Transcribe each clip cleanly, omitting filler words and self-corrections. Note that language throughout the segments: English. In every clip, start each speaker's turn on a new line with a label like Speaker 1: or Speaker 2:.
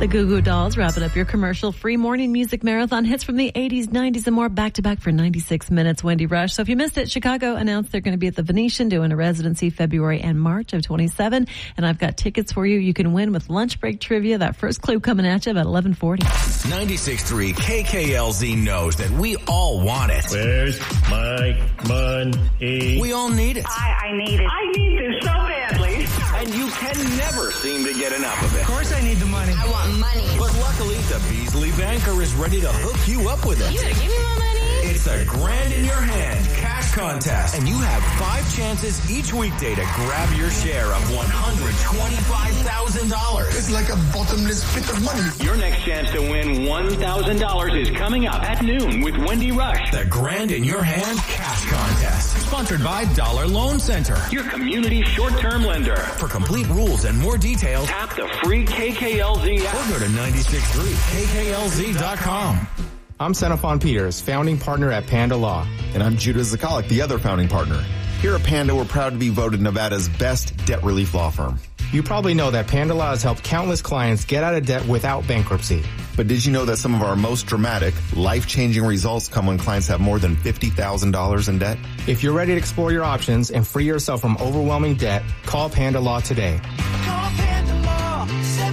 Speaker 1: The Goo Goo Dolls wrapping up your commercial-free morning music marathon. Hits from the 80s, 90s, and more back-to-back for 96 minutes. Wendy Rush. So if you missed it, Chicago announced they're going to be at the Venetian doing a residency February and March of 27. And I've got tickets for you. You can win with lunch break trivia. That first clue coming at you about 11:40.
Speaker 2: 96.3 KKLZ knows that we all want it.
Speaker 3: Where's my money?
Speaker 2: We all need it.
Speaker 4: I need it. I need this so badly.
Speaker 2: And you can never seem to get enough of it.
Speaker 5: Of course I need the money.
Speaker 6: I want money.
Speaker 2: But luckily, the Beasley Banker is ready to hook you up with it.
Speaker 6: You gonna give me my money?
Speaker 2: It's a grand in your hand cash contest. And you have 5 chances each weekday to grab your share of $125,000.
Speaker 7: It's like a bottomless pit of money.
Speaker 8: Your next chance to win $1,000 is coming up at noon with Wendy Rush.
Speaker 2: The Grand in Your Hand Cash Contest. Sponsored by Dollar Loan Center,
Speaker 8: your community short-term lender.
Speaker 2: For complete rules and more details,
Speaker 8: tap the free KKLZ app
Speaker 2: or go to 963KKLZ.com.
Speaker 9: I'm Xenophon Peters, founding partner at Panda Law.
Speaker 10: And I'm Judah Zakalik, the other founding partner. Here at Panda, we're proud to be voted Nevada's best debt relief law firm.
Speaker 9: You probably know that Panda Law has helped countless clients get out of debt without bankruptcy.
Speaker 10: But did you know that some of our most dramatic, life-changing results come when clients have more than $50,000 in debt?
Speaker 9: If you're ready to explore your options and free yourself from overwhelming debt, call Panda Law today.
Speaker 11: Call Panda Law,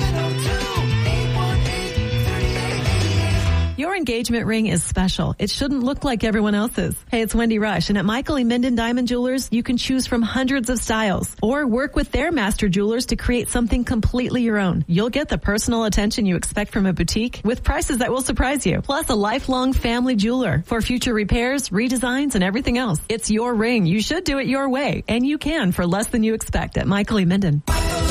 Speaker 11: 702-818-3888.
Speaker 1: Your engagement ring is special. It shouldn't look like everyone else's. Hey, it's Wendy Rush, and at Michael E. Minden Diamond Jewelers, you can choose from hundreds of styles or work with their master jewelers to create something completely your own. You'll get the personal attention you expect from a boutique with prices that will surprise you, plus a lifelong family jeweler for future repairs, redesigns, and everything else. It's your ring. You should do it your way, and you can for less than you expect at Michael E. Minden.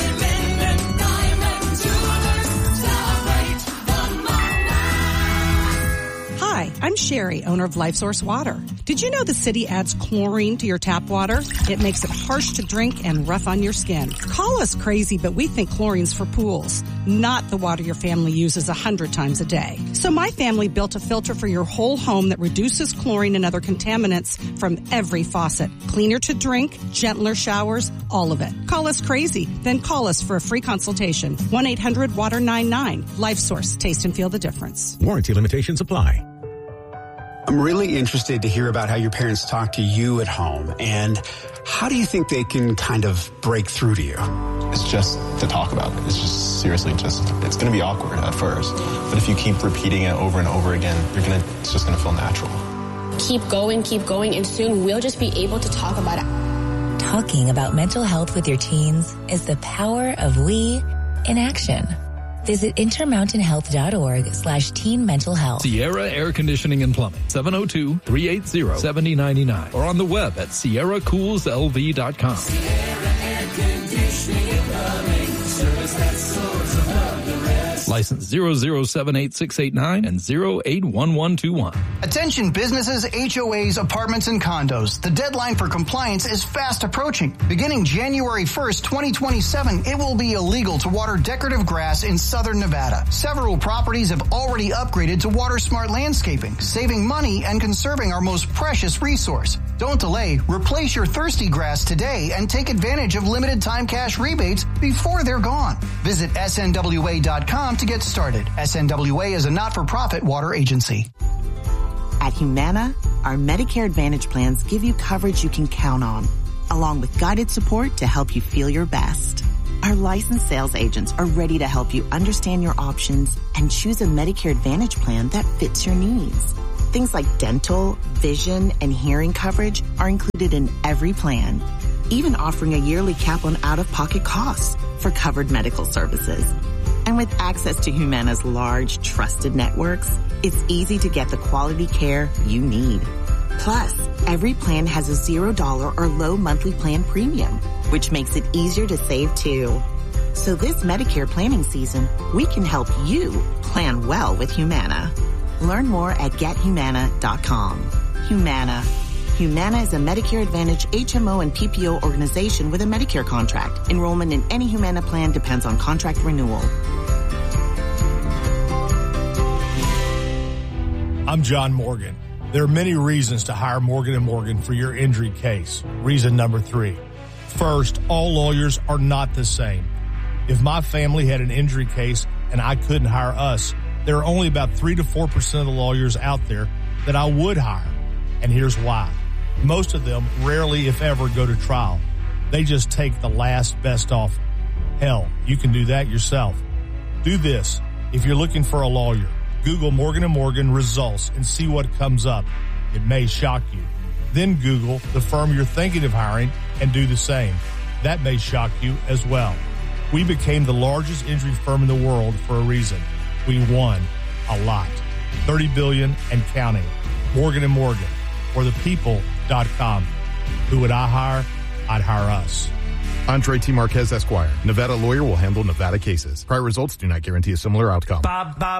Speaker 12: Hi, I'm Sherry, owner of LifeSource Water. Did you know the city adds chlorine to your tap water? It makes it harsh to drink and rough on your skin. Call us crazy, but we think chlorine's for pools, not the water your family uses 100 times a day. So my family built a filter for your whole home that reduces chlorine and other contaminants from every faucet. Cleaner to drink, gentler showers, all of it. Call us crazy, then call us for a free consultation. 1-800-WATER-99. LifeSource. Taste and feel the difference.
Speaker 13: Warranty limitations apply.
Speaker 14: I'm really interested to hear about how your parents talk to you at home, and how do you think they can kind of break through to you?
Speaker 15: It's just to talk about it. It's just seriously it's going to be awkward at first. But if you keep repeating it over and over again, it's just going to feel natural.
Speaker 6: Keep going, and soon we'll just be able to talk about it.
Speaker 16: Talking about mental health with your teens is the power of we in action. Visit intermountainhealth.org/teen mental health.
Speaker 17: Sierra Air Conditioning and Plumbing, 702-380-7099. Or on the web at sierracoolslv.com.
Speaker 11: Sierra Air Conditioning and Plumbing, service that soars above the rest.
Speaker 17: License 0078689 and 081121.
Speaker 18: Attention businesses, HOAs, apartments, and condos. The deadline for compliance is fast approaching. Beginning January 1st, 2027, it will be illegal to water decorative grass in southern Nevada. Several properties have already upgraded to water smart landscaping, saving money and conserving our most precious resource. Don't delay. Replace your thirsty grass today and take advantage of limited time cash rebates before they're gone. Visit snwa.com to get started. SNWA is a not-for-profit water agency.
Speaker 19: At Humana, our Medicare Advantage plans give you coverage you can count on, along with guided support to help you feel your best. Our licensed sales agents are ready to help you understand your options and choose a Medicare Advantage plan that fits your needs. Things like dental, vision, and hearing coverage are included in every plan, even offering a yearly cap on out-of-pocket costs for covered medical services. And with access to Humana's large, trusted networks, it's easy to get the quality care you need. Plus, every plan has a $0 or low monthly plan premium, which makes it easier to save too. So this Medicare planning season, we can help you plan well with Humana. Learn more at GetHumana.com. Humana. Humana is a Medicare Advantage HMO and PPO organization with a Medicare contract. Enrollment in any Humana plan depends on contract renewal.
Speaker 20: I'm John Morgan. There are many reasons to hire Morgan & Morgan for your injury case. Reason number 3. First, all lawyers are not the same. If my family had an injury case, and I couldn't hire us, there are only about 3 to 4% of the lawyers out there that I would hire. And here's why. Most of them rarely, if ever, go to trial. They just take the last best offer. Hell, you can do that yourself. Do this. If you're looking for a lawyer, Google Morgan & Morgan results and see what comes up. It may shock you. Then Google the firm you're thinking of hiring and do the same. That may shock you as well. We became the largest injury firm in the world for a reason. We won a lot. $30 billion and counting. Morgan & Morgan, or thepeople.com. Who would I hire? I'd hire us.
Speaker 5: Andre T. Marquez, Esquire. Nevada lawyer will handle Nevada cases. Prior results do not guarantee a similar outcome.